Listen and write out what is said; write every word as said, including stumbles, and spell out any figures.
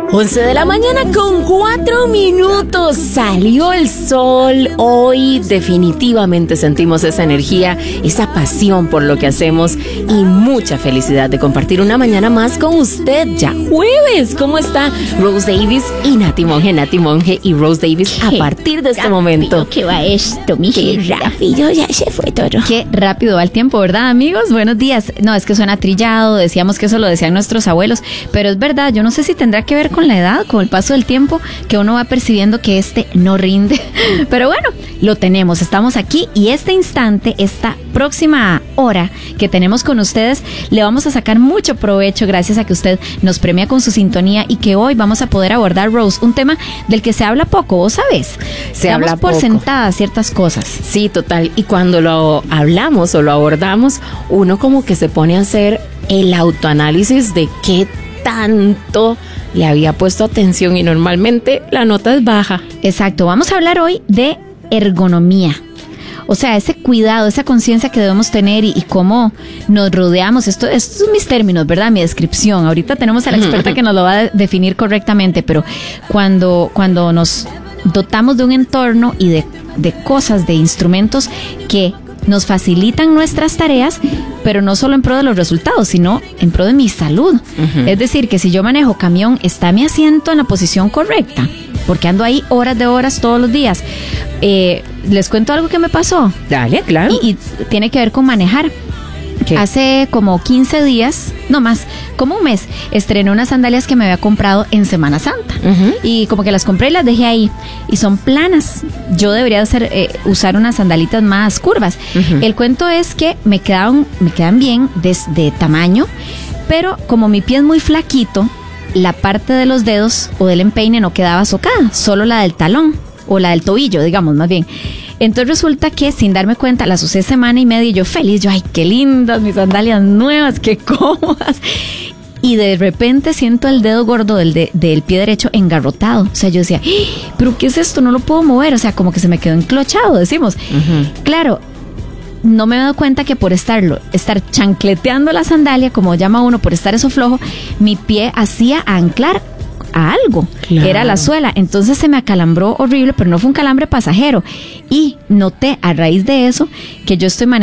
once de la mañana con cuatro minutos. Salió el sol. Hoy definitivamente sentimos esa energía, esa pasión por lo que hacemos y mucha felicidad de compartir una mañana más con usted. Ya jueves. ¿Cómo está Rose Davis y Nati Monge? Nati Monge y Rose Davis a partir de este momento. ¿Qué va esto, mi Qué rápido, ya se fue todo. Qué rápido va el tiempo, ¿verdad, amigos? Buenos días. No, es que suena trillado. Decíamos que eso lo decían nuestros abuelos, pero es verdad. Yo no sé si tendrá que ver con la edad, con el paso del tiempo, que uno va percibiendo que este no rinde. Pero bueno, lo tenemos, estamos aquí y este instante, esta próxima hora que tenemos con ustedes, le vamos a sacar mucho provecho gracias a que usted nos premia con su sintonía y que hoy vamos a poder abordar, Rose, un tema del que se habla poco, ¿vos sabes? Se Damos habla por poco. sentadas ciertas cosas. Sí, total. Y cuando lo hablamos o lo abordamos, uno como que se pone a hacer el autoanálisis de qué tanto le había puesto atención y normalmente la nota es baja. Exacto, vamos a hablar hoy de ergonomía. O sea, ese cuidado, esa conciencia que debemos tener y, y cómo nos rodeamos. Esto, estos son mis términos, ¿verdad? Mi descripción. Ahorita tenemos a la experta que nos lo va a definir correctamente, pero cuando, cuando nos dotamos de un entorno y de, de cosas, de instrumentos que nos facilitan nuestras tareas, pero no solo en pro de los resultados, sino en pro de mi salud. Uh-huh. Es decir, que si yo manejo camión, está mi asiento en la posición correcta, porque ando ahí horas de horas todos los días. Eh, les cuento algo que me pasó. Dale, claro. Y, y tiene que ver con manejar. ¿Qué? Hace como quince días, no más, como un mes, estrené unas sandalias que me había comprado en Semana Santa. Uh-huh. Y como que las compré y las dejé ahí. Y son planas. Yo debería hacer, eh, usar unas sandalitas más curvas. Uh-huh. El cuento es que me quedan, me quedan bien de, de tamaño, pero como mi pie es muy flaquito, la parte de los dedos o del empeine no quedaba socada, solo la del talón o la del tobillo, digamos, más bien. Entonces resulta que sin darme cuenta las usé semana y media y yo feliz, yo ay, qué lindas mis sandalias nuevas, qué cómodas. Y de repente siento el dedo gordo del, de, del pie derecho engarrotado. O sea, yo decía, ¿pero qué es esto? No lo puedo mover. O sea, como que se me quedó enclochado, decimos. Uh-huh. Claro, no me he dado cuenta que por estarlo, estar chancleteando la sandalia, como llama uno, por estar eso flojo, mi pie hacía anclar a algo, claro, que era la suela. Entonces se me acalambró horrible, pero no fue un calambre pasajero. Y noté a raíz de eso que yo estoy manejando